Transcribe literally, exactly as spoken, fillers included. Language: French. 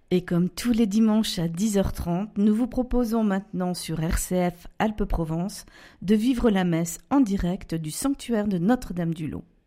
Et comme tous les dimanches à dix heures trente, nous vous proposons maintenant sur R C F Alpes-Provence de vivre la messe en direct du sanctuaire de Notre-Dame-du-Lot.